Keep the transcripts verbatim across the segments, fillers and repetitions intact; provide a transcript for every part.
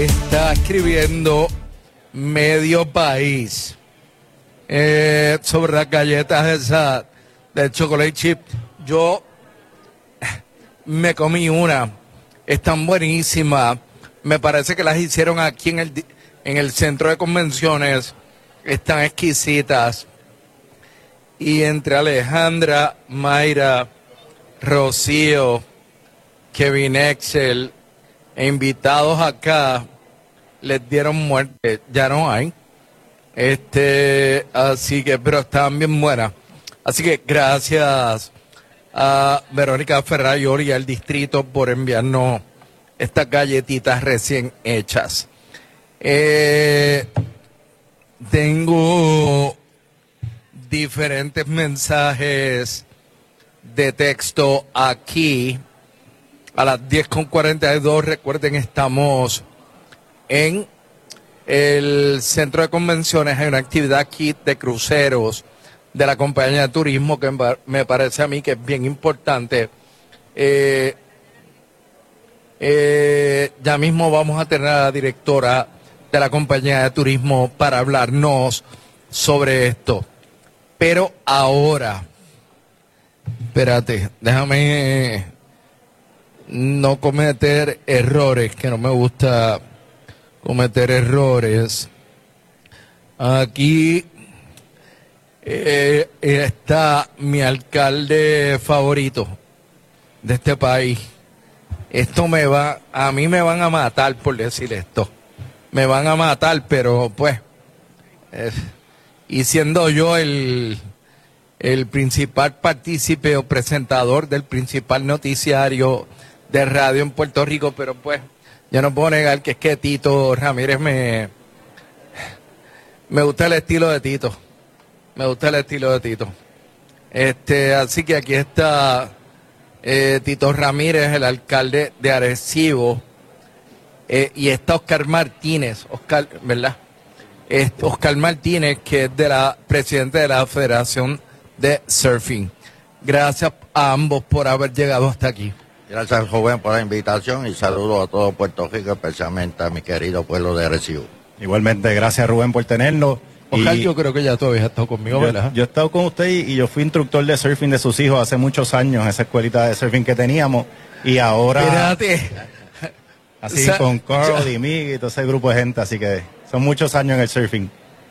está escribiendo medio país eh, sobre las galletas esas de chocolate chip. Yo me comí una, están buenísimas. Me parece que las hicieron aquí en el, en el centro de convenciones. Están exquisitas. Y entre Alejandra, Mayra, Rocío, Kevin Excel e invitados acá, les dieron muerte. Ya no hay. Este, así que, pero estaban bien buenas. Así que gracias a Verónica Ferrayoli y al distrito por enviarnos estas galletitas recién hechas. Eh, tengo diferentes mensajes de texto aquí a las diez con cuarenta y dos. Recuerden, estamos en el centro de convenciones. Hay una actividad aquí de cruceros de la compañía de turismo que me parece a mí que es bien importante. Eh, eh, ya mismo vamos a tener a la directora de la compañía de turismo para hablarnos sobre esto. Pero ahora, espérate, déjame no cometer errores, que no me gusta cometer errores. Aquí eh, está mi alcalde favorito de este país. Esto me va, a mí me van a matar por decir esto. Me van a matar, pero pues, eh, y siendo yo el, el principal partícipe o presentador del principal noticiario de radio en Puerto Rico, pero pues, yo no puedo negar que es que Tito Ramírez me, me gusta el estilo de Tito. Me gusta el estilo de Tito. Este, así que aquí está eh, Tito Ramírez, el alcalde de Arecibo, eh, y está Oscar Martínez, Oscar, ¿verdad? Este, Oscar Martínez, que es de la presidente de la Federación de Surfing. Gracias a ambos por haber llegado hasta aquí. Gracias, joven, por la invitación y saludos a todo Puerto Rico, especialmente a mi querido pueblo de Arecibo. Igualmente, gracias, Rubén, por tenernos. Oscar, yo creo que ya tú habías estado conmigo, yo, ¿verdad? Yo he estado con usted y, y yo fui instructor de surfing de sus hijos hace muchos años, esa escuelita de surfing que teníamos. Y ahora... Espérate. Así o sea, con Carl y Mig y todo ese grupo de gente, así que son muchos años en el surfing.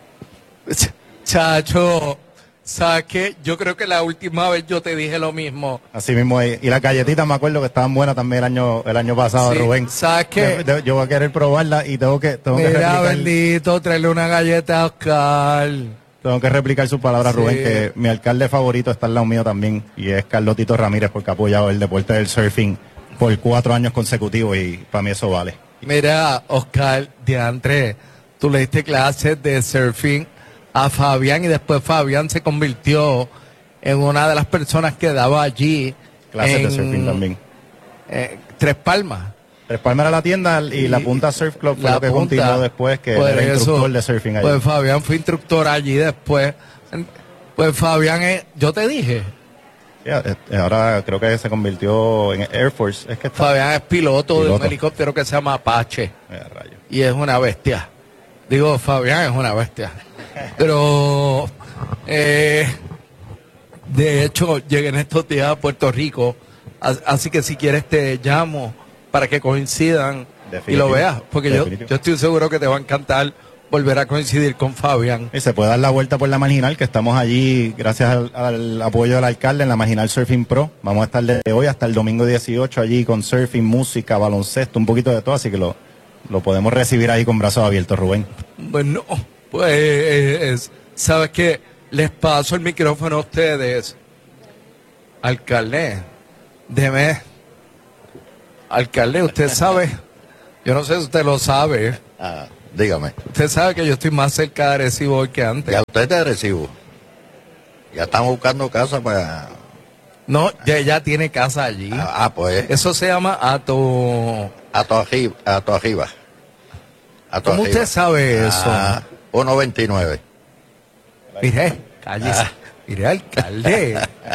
Chacho, ¿sabes qué? Yo creo que la última vez yo te dije lo mismo. Así mismo es. Y las galletitas me acuerdo que estaban buenas también el año el año pasado, sí, Rubén. ¿sabes qué? Yo, yo voy a querer probarla y tengo que tengo Mira, que replicar. bendito, traerle una galleta a Oscar. Tengo que replicar sus palabras, Sí. Rubén, que mi alcalde favorito está al lado mío también, y es Carlos Tito Ramírez, porque ha apoyado el deporte del surfing por cuatro años consecutivos, y para mí eso vale. Mira, Oscar, diantre, tú le diste clases de surfing a Fabián y después Fabián se convirtió en una de las personas que daba allí. Clases en, de surfing también. Eh, Tres Palmas. Tres Palmas era la tienda y, y la Punta Surf Club fue la lo que punta, continuó después, que pues era eso, instructor de surfing allí. Pues Fabián fue instructor allí después. Pues Fabián, es, yo te dije. Yeah, ahora creo que se convirtió en Air Force. Es que está... Fabián es piloto, piloto de un helicóptero que se llama Apache. Eh, rayo. Y es una bestia. Digo, Fabián es una bestia. Pero, eh, de hecho, llegué en estos días a Puerto Rico. Así que si quieres te llamo para que coincidan y lo veas. Porque yo, yo estoy seguro que te va a encantar volver a coincidir con Fabián. Y se puede dar la vuelta por la Marginal, que estamos allí gracias al, al apoyo del alcalde en la Marginal Surfing Pro. Vamos a estar desde hoy hasta el domingo dieciocho allí con surfing, música, baloncesto, un poquito de todo, así que lo, lo podemos recibir ahí con brazos abiertos, Rubén. Bueno, pues, ¿sabes qué? Les paso el micrófono a ustedes. Alcalde, deme. Alcalde, usted sabe, yo no sé si usted lo sabe. Ah, dígame. Usted sabe que yo estoy más cerca de Arecibo hoy que antes. Ya usted es de Arecibo. Ya estamos buscando casa para... No, ya ella tiene casa allí. Ah, ah pues... Eso se llama Ato... Ato Arriba. Ato Arriba. Ato ¿Cómo Arriba. usted sabe eso? Ah, uno veintinueve. Mire, cállese. Ah. Mire, alcalde.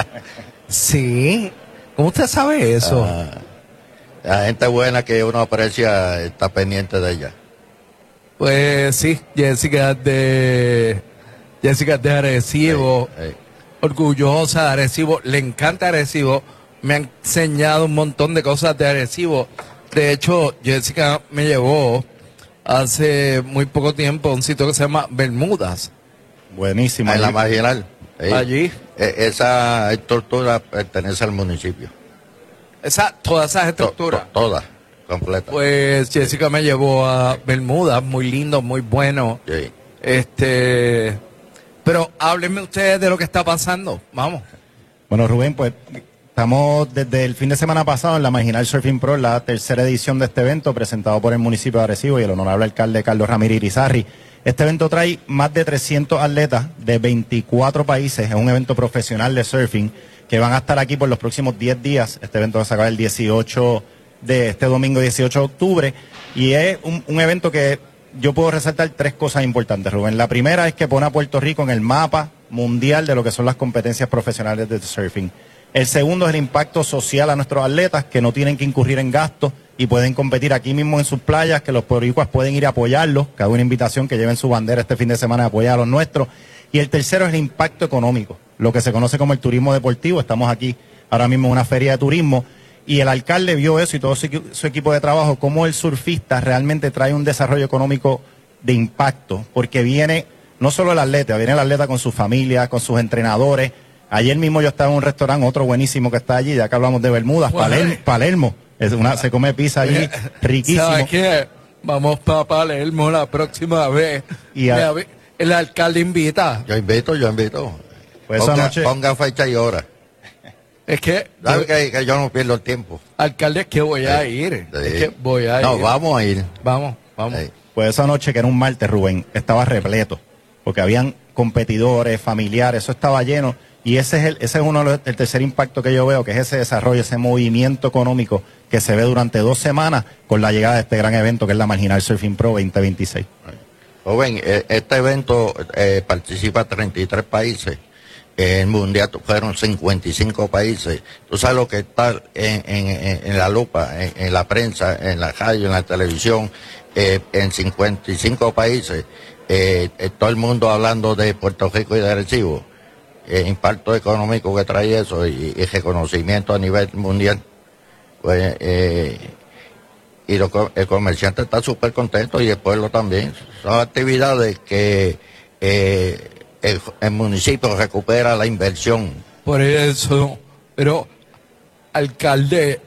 Sí. ¿Cómo usted sabe eso? Ah, la gente buena que uno aprecia está pendiente de ella. Pues sí, Jessica de Jessica de Arecibo, Ey, ey. orgullosa de Arecibo, le encanta Arecibo, me ha enseñado un montón de cosas de Arecibo. De hecho, Jessica me llevó hace muy poco tiempo a un sitio que se llama Bermudas. Buenísimo. En la allí. marginal. Ey. Allí. Eh, Esa estructura pertenece al municipio. Esa, todas esas To- estructuras. to- Toda, completa. Pues Jessica me llevó a Bermudas, muy lindo, muy bueno. Sí. Este, pero háblenme ustedes de lo que está pasando. Vamos. Bueno, Rubén, pues estamos desde el fin de semana pasado en la Marginal Surfing Pro, la tercera edición de este evento presentado por el municipio de Arecibo y el honorable alcalde Carlos Ramírez Irizarry. Este evento trae más de trescientos atletas de veinticuatro países. Es un evento profesional de surfing que van a estar aquí por los próximos diez días. Este evento va a sacar el dieciocho de este domingo dieciocho de octubre y es un, un evento que yo puedo resaltar tres cosas importantes, Rubén. La primera es que pone a Puerto Rico en el mapa mundial de lo que son las competencias profesionales de surfing. El segundo es el impacto social a nuestros atletas que no tienen que incurrir en gastos y pueden competir aquí mismo en sus playas, que los boricuas pueden ir a apoyarlos, que hago una invitación que lleven su bandera este fin de semana a apoyar a los nuestros. Y el tercero es el impacto económico, lo que se conoce como el turismo deportivo. Estamos aquí ahora mismo en una feria de turismo y el alcalde vio eso y todo su, equi- su equipo de trabajo, cómo el surfista realmente trae un desarrollo económico de impacto, porque viene no solo el atleta, viene el atleta con su familia, con sus entrenadores. Ayer mismo yo estaba en un restaurante, otro buenísimo que está allí, ya que hablamos de Bermudas, Bueno. Palermo, Palermo. Es una, se come pizza allí, riquísimo. ¿Sabes qué? Vamos para Palermo la próxima vez. Y a- Me avi- el alcalde invita. Yo invito, yo invito. Pues esa ponga, noche- ponga fecha y hora. Es que, ¿Sabe yo- que, que yo no pierdo el tiempo? alcalde, es que voy a Sí. ir. Sí. Es que voy a No, ir. vamos a ir. Vamos, vamos. Sí. Pues esa noche, que era un martes, Rubén, estaba repleto, porque habían competidores, familiares, eso estaba lleno. Y ese es el, ese es uno de los- el tercer impacto que yo veo, que es ese desarrollo, ese movimiento económico que se ve durante dos semanas con la llegada de este gran evento que es la Marginal Surfing Pro veinte veintiséis. Joven, eh, este evento eh, participa treinta y tres países. En el mundial fueron cincuenta y cinco países. Tú sabes lo que está en, en- en- en la lupa, en, en la prensa, en la radio, en la televisión, eh, en cincuenta y cinco países. Eh, eh, todo el mundo hablando de Puerto Rico y de Arecibo. El impacto económico que trae eso y, y reconocimiento a nivel mundial. Pues, eh, y lo co- el comerciante está súper contento y el pueblo también. Son actividades que eh, el, el municipio recupera la inversión. Por eso, pero, alcalde,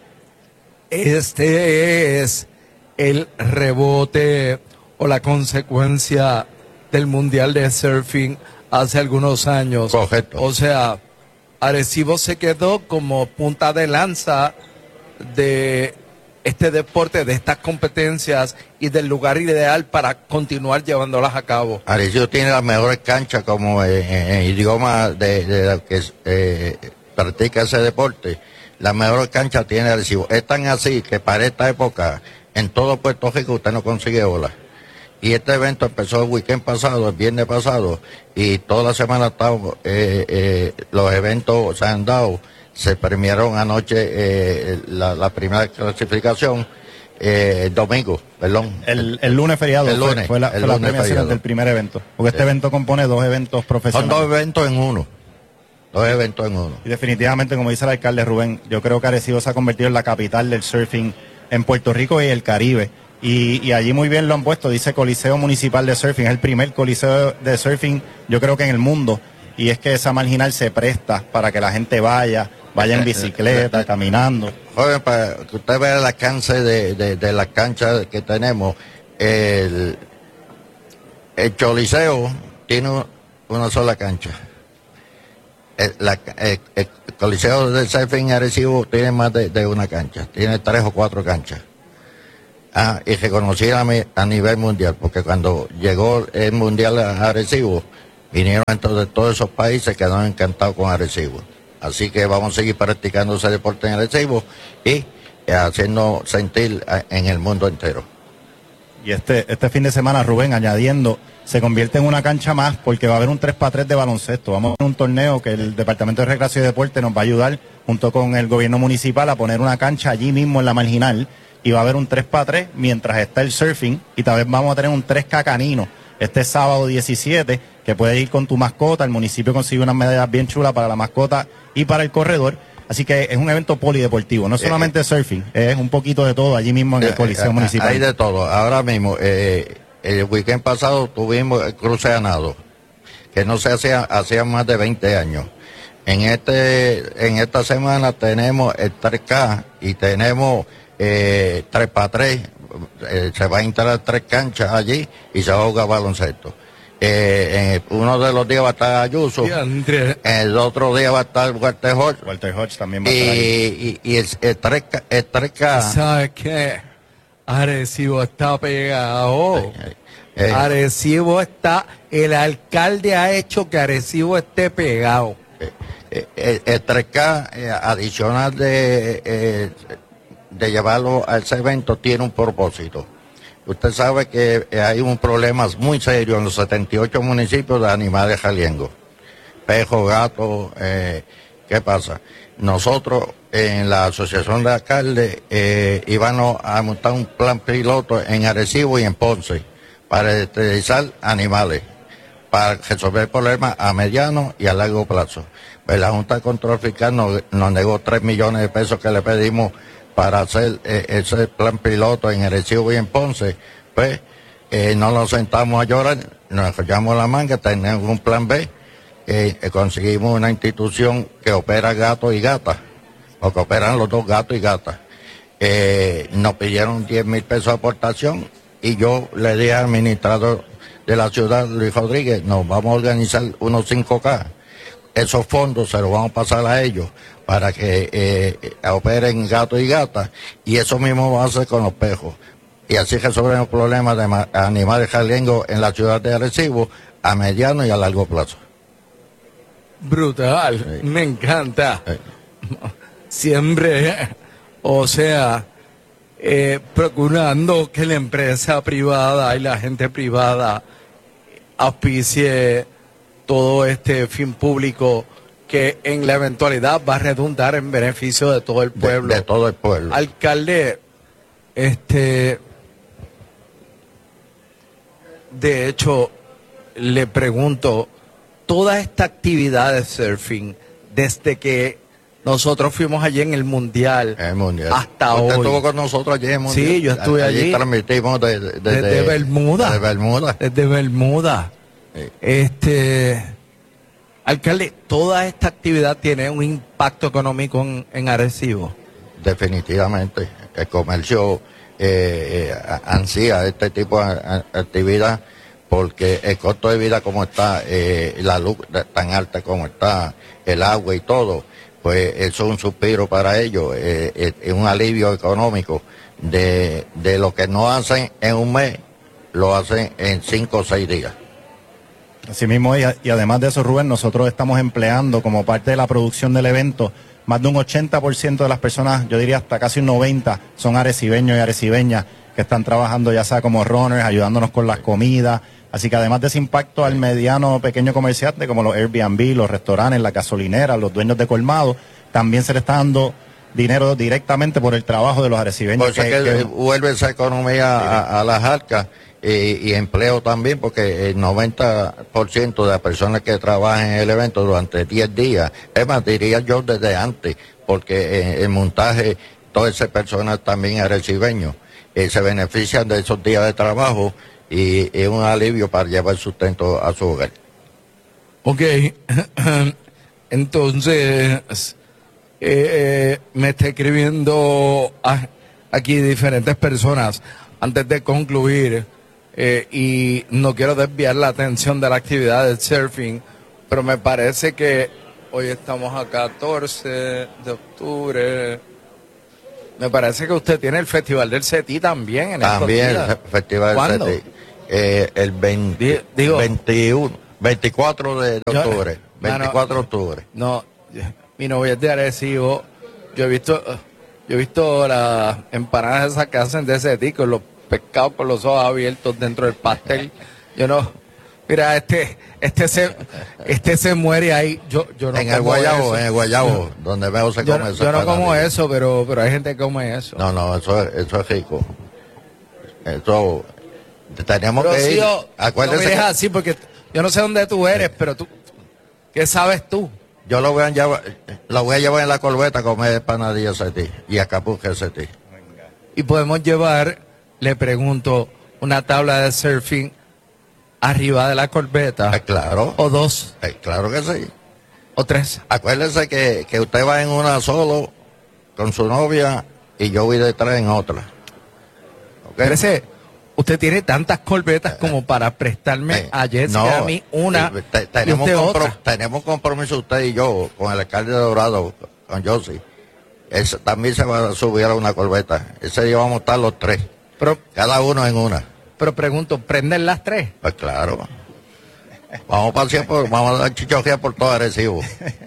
este es el rebote o la consecuencia del Mundial de Surfing hace algunos años. Correcto. O sea, Arecibo se quedó como punta de lanza de este deporte, de estas competencias y del lugar ideal para continuar llevándolas a cabo. Arecibo tiene las mejores canchas como en, en- en idioma de, de la que eh, practica ese deporte. Las mejores canchas tiene Arecibo. Es tan así que para esta época en todo Puerto Rico usted no consigue olas. Y este evento empezó el weekend pasado, el viernes pasado, y toda la semana estamos, eh, eh, los eventos se han dado. Se premiaron anoche eh, la, la primera clasificación, eh, el domingo, perdón. El, el lunes feriado El fue- lunes, fue, la, el fue la lunes premiación feriado. del primer evento, porque este Sí. evento compone dos eventos Son profesionales. dos eventos en uno. Dos eventos en uno. Y definitivamente, como dice el alcalde Rubén, yo creo que Arecibo se ha convertido en la capital del surfing en Puerto Rico y el Caribe. Y, y allí muy bien lo han puesto, dice Coliseo Municipal de Surfing, es el primer coliseo de surfing, yo creo que en el mundo. Y es que esa marginal se presta para que la gente vaya, vaya en bicicleta, caminando. Joven, para que usted vea el alcance de, de, de las canchas que tenemos, el, el Coliseo tiene una sola cancha. El, la- el- el Coliseo del Surfing Arecibo tiene más de, de una cancha, tiene tres o cuatro canchas. Ah, y reconocida a, mi- a nivel mundial, porque cuando llegó el mundial a Arecibo, vinieron entonces de todos esos países que quedaron encantados con Arecibo. Así que vamos a seguir practicando ese deporte en Arecibo y eh, haciendo sentir a- en el mundo entero. Y este, este fin de semana, Rubén, añadiendo, se convierte en una cancha más porque va a haber un tres para tres de baloncesto. Vamos a tener un torneo que el Departamento de Recreación y Deporte nos va a ayudar junto con el gobierno municipal a poner una cancha allí mismo en la marginal y va a haber un tres para tres mientras está el surfing, y tal vez vamos a tener un tres K canino este sábado diecisiete, que puedes ir con tu mascota. El municipio consigue unas medallas bien chulas para la mascota y para el corredor. Así que es un evento polideportivo, no solamente eh, surfing, es un poquito de todo allí mismo en el Coliseo eh, Municipal. Hay de todo. Ahora mismo, eh, el weekend pasado tuvimos el cruce a nado, que no se hacía, hacía más de veinte años. En este, en esta semana tenemos el tres K y tenemos eh, tres para tres. Eh, se va a instalar tres canchas allí y se va a jugar baloncesto. Eh, en uno de los días va a estar Ayuso, el otro día va a estar Walter Hodge. Walter Hodge también va a y, estar ahí. Y, y el, el tres K, el tres K. ¿Sabes qué? Arecibo está pegado. Eh, eh, Arecibo está, el alcalde ha hecho que Arecibo esté pegado. Eh, eh, el, el tres K eh, adicional de, eh, de llevarlo a ese evento tiene un propósito. Usted sabe que hay un problema muy serio en los setenta y ocho municipios de animales jaliengos. Pejos, gatos, eh, ¿qué pasa? Nosotros en la Asociación de Alcaldes eh, íbamos a montar un plan piloto en Arecibo y en Ponce para esterilizar animales, para resolver problemas a mediano y a largo plazo. Pues la Junta de Control Fiscal nos, nos negó tres millones de pesos que le pedimos para hacer eh, ese plan piloto en Arecibo y en Ponce. Pues eh, no nos sentamos a llorar, nos enrollamos la manga, tenemos un plan B, eh, eh, conseguimos una institución que opera gatos y gatas, o que operan los dos gatos y gatas. Eh, nos pidieron diez mil pesos de aportación y yo le dije al administrador de la ciudad, Luis Rodríguez, nos vamos a organizar unos cinco K. Esos fondos se los vamos a pasar a ellos para que eh, operen gatos y gatas, y eso mismo vamos a hacer con los pejos. Y así resolvemos problemas de animales jaliengos en la ciudad de Arecibo a mediano y a largo plazo. Brutal, sí. Me encanta. Sí. Siempre, o sea, eh, procurando que la empresa privada y la gente privada auspicie todo este fin público que en la eventualidad va a redundar en beneficio de todo el pueblo. De, de todo el pueblo. Alcalde, este, de hecho, le pregunto, toda esta actividad de surfing, desde que nosotros fuimos allí en el Mundial, el mundial. hasta Usted hoy. Usted estuvo con nosotros allí en el Mundial. Sí, yo estuve allí. Allí transmitimos de, de, de, desde Bermuda. Desde Bermuda. Desde Bermuda. Sí. Este, alcalde, toda esta actividad tiene un impacto económico en, en Arecibo. Definitivamente. El comercio eh, eh, ansía este tipo de actividad porque el costo de vida como está, eh, la luz tan alta como está, el agua y todo, pues eso es un suspiro para ellos, eh, es, es un alivio económico de, de lo que no hacen en un mes, lo hacen en cinco o seis días. Así mismo, y, y además de eso, Rubén, nosotros estamos empleando como parte de la producción del evento, más de un ochenta por ciento de las personas, yo diría hasta casi un noventa por ciento, son arecibeños y arecibeñas que están trabajando ya sea como runners, ayudándonos con las comidas. Así que además de ese impacto al mediano pequeño comerciante, como los Airbnb, los restaurantes, las gasolineras, los dueños de colmados, también se le está dando dinero directamente por el trabajo de los arecibeños. Por eso que, que, que vuelve esa economía a, a las arcas. Y, y empleo también, porque el noventa por ciento de las personas que trabajan en el evento durante diez días, es más, diría yo desde antes, porque en el montaje, todo ese personal también es arecibeño, eh, se benefician de esos días de trabajo y es un alivio para llevar sustento a su hogar. Ok, entonces, eh, eh, me está escribiendo aquí diferentes personas antes de concluir. Eh, y no quiero desviar la atención de la actividad del surfing, pero me parece que hoy estamos a catorce de octubre. Me parece que usted tiene el Festival del CETI también en También el Festival ¿Cuándo? del CETI. Eh, el veinte, Digo, veintiuno, veinticuatro de octubre. Yo, veinticuatro de octubre. No, mi novia es de Arecibo. Yo he visto, yo he visto las empanadas esas que hacen de CETI con los pescado con los ojos abiertos dentro del pastel. Yo no, Mira, este, este se, este se muere ahí. Yo, yo no en el como guayabo, eso. en el guayabo, Yo- donde veo se Yo, come no- esa yo no como empanadilla. eso, pero, pero hay gente que come eso. No, no, eso es, eso es rico. Eso, tenemos que ir. Rocío, no me Acuérdese dejes que así porque yo no sé dónde tú eres, pero tú, ¿qué sabes tú? yo lo voy a llevar, lo voy a llevar en la corbeta a comer empanadillas setí y acapulque setí. Y podemos llevar, le pregunto, una tabla de surfing arriba de la corbeta, Eh, claro, o dos, eh, claro que sí. o tres. Acuérdese que, que usted va en una solo con su novia y yo voy detrás en otra. ¿Ok? Pero ese, usted tiene tantas corbetas como para prestarme Eh, a Jessica no, y a mí una eh, te- y tenemos, usted compro- otra. tenemos compromiso usted y yo con el alcalde de Dorado, con Josie. Ese también se va a subir a una corbeta. Ese día vamos a estar los tres, Pero, cada uno en una. pero pregunto, ¿prenden las tres? Pues claro. Vamos a pasear por, vamos a dar chichojea por todo Arecibo.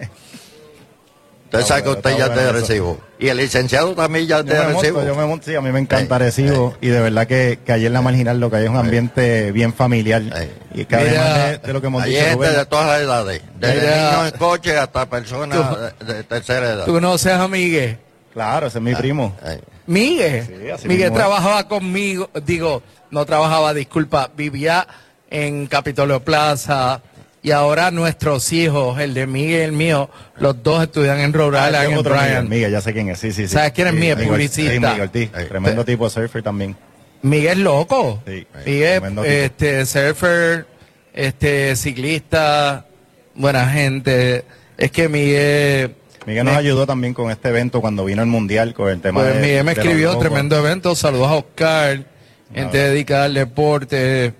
Usted Está sabe que bueno, usted está ya es de bueno eso. Arecibo. Y el licenciado también ya es de Yo me Arecibo. monto, yo me monto, sí, a mí me encanta Eh, Arecibo y de verdad que, que allí en la marginal lo que hay es un ambiente bien familiar Eh. y que Mira, además de, de lo que hemos Hay dicho, gente Rubén, de todas las edades, desde Mira. niños en coche hasta personas de, de tercera edad. ¿Tú conoces a Miguel? claro, ese es mi primo. Eh, Miguel, Sí, así Miguel mismo es. trabajaba conmigo, digo, no trabajaba, disculpa, vivía en Capitolio Plaza y ahora nuestros hijos, el de Miguel y el mío, los dos estudian en Rhode Ah, Island, ese es en otro Miguel, Bryant. Miguel, ya sé quién es, sí, sí, sí. ¿Sabes quién es Sí, Miguel? Miguel, Publicista. sí, Miguel Ortiz, Eh, tremendo eh. tipo de surfer también. Miguel es loco. Sí, Miguel, tremendo tipo. este, surfer, este, ciclista, buena gente. Es que Miguel, Miguel nos me- ayudó también con este evento cuando vino el Mundial, con el tema pues de... Miguel me de los escribió logos. tremendo evento. Saludos a Oscar, gente Ah. dedicada al deporte.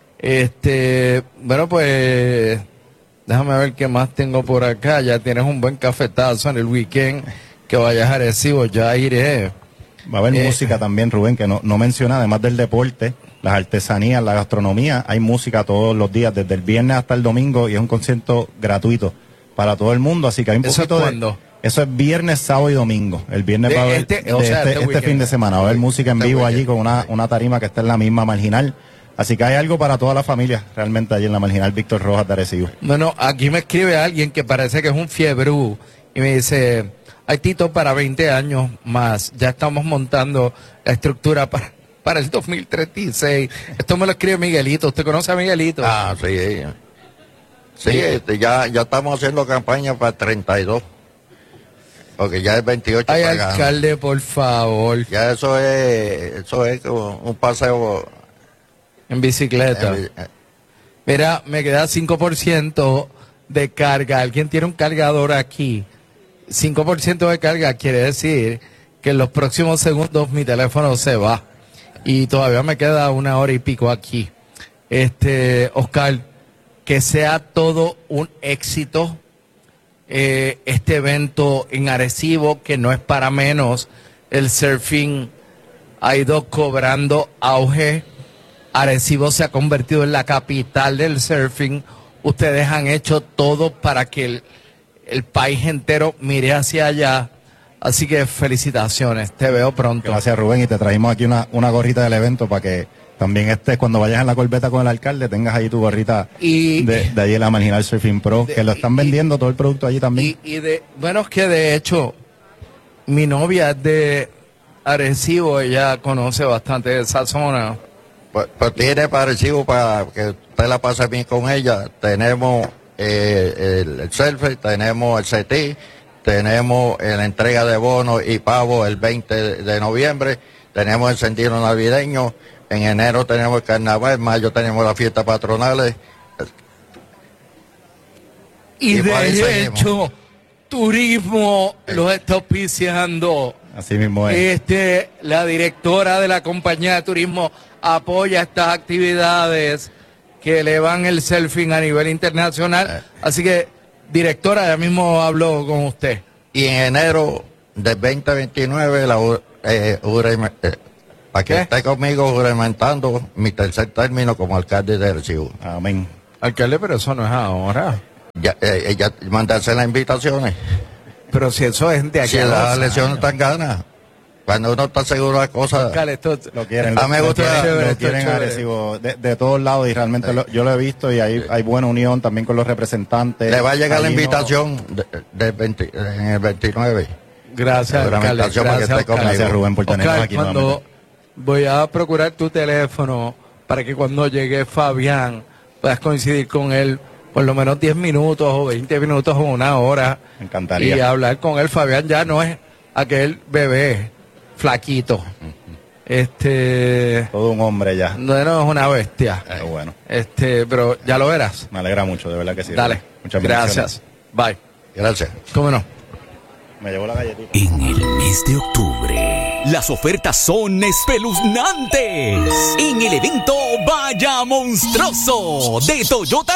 Este, bueno, pues déjame ver qué más tengo por acá. Ya tienes un buen cafetazo en el weekend que vayas a Arecibo, ya iré. Va a haber Eh. música también, Rubén, que no, no menciona, además del deporte, las artesanías, la gastronomía, hay música todos los días, desde el viernes hasta el domingo, y es un concierto gratuito para todo el mundo, así que hay un ¿Eso es poquito de... cuándo? Eso es viernes, sábado y domingo. El viernes De va a haber, este- de o sea, este, este este weekend. fin de semana, va a haber música en Este vivo allí weekend. con una, una tarima que está en la misma marginal. Así que hay algo para toda la familia, realmente, allí en la marginal Víctor Rojas de Arecibo. Bueno, aquí me escribe alguien que parece que es un fiebrú y me dice, hay Tito para veinte años más, ya estamos montando la estructura para, para el dos mil treinta y seis. Esto me lo escribe Miguelito. ¿Usted conoce a Miguelito? Ah, sí. Sí, este, ya, ya estamos haciendo campaña para treinta y dos. Porque ya es veintiocho Ay, pagando. alcalde, por favor, Ya eso es, eso es como un paseo. en bicicleta. eh, eh, Mira, me queda cinco por ciento de carga. ¿Alguien tiene un cargador aquí? cinco por ciento de carga quiere decir que en los próximos segundos mi teléfono se va. Y todavía me queda una hora y pico aquí. Este, Oscar, que sea todo un éxito eh, este evento en Arecibo, que no es para menos. El surfing ha ido cobrando auge. Arecibo se ha convertido en la capital del surfing. Ustedes han hecho todo para que el, el país entero mire hacia allá. Así que felicitaciones. Te veo pronto. Gracias, Rubén, y te trajimos aquí una, una gorrita del evento para que también estés, cuando vayas en la corbeta con el alcalde, tengas ahí tu gorrita Y- de, de allí en la Marginal Surfing Pro, de- que lo están y- vendiendo todo el producto allí también. Y, y de, bueno, es que de hecho, mi novia es de Arecibo. Ella conoce bastante de esa zona. Pues, pues tiene parecido para que usted la pase bien con ella. Tenemos eh, el, el selfie, tenemos el C T, tenemos eh, la entrega de bonos y pavos el veinte de, de noviembre, tenemos el sentido navideño, en enero tenemos el carnaval, en mayo tenemos las fiestas patronales. Y, Y por ahí de seguimos. hecho, turismo los está auspiciando. Así mismo es. Este, la directora de la compañía de turismo apoya estas actividades que elevan el surfing a nivel internacional. Así que, directora, ya mismo hablo con usted. Y en enero del veinte veintinueve, la, ju- eh, jurame- eh, para que ¿Qué? esté conmigo juramentando mi tercer término como alcalde de Arecibo. Amén. Alcalde, pero eso no es ahora. Ya, eh, ella manda a hacer las invitaciones. Pero si eso es de aquí Si a las dos elecciones años. están ganas. Cuando uno está seguro de las cosas, Oscar, esto, Lo quieren, Ah, lo, me lo gusta, quieren, chévere, lo esto quieren chévere. agresivo de, de todos lados y realmente lo- yo lo he visto y hay, hay buena unión también con los representantes. le va a llegar la Allí no- invitación de, de veinte en el veintinueve. gracias, La alcalde, lamentación para que gracias, esté conmigo. Oscar. Gracias, Rubén, por tenernos Oscar, aquí cuando nuevamente. voy a procurar tu teléfono para que cuando llegue Fabián puedas coincidir con él por lo menos diez minutos o veinte minutos o una hora. Me encantaría. Y hablar con él. Fabián ya no es aquel bebé flaquito. Este, Todo un hombre ya. no no es una bestia. Pero bueno, Este, pero ya lo verás. me alegra mucho, de verdad que sí. Dale. Rubén. Muchas bendiciones. Gracias. Bye. Gracias. ¿Cómo no? Me llevó la galletita. En el mes de octubre, las ofertas son espeluznantes. En el evento Vaya Monstruoso de Toyota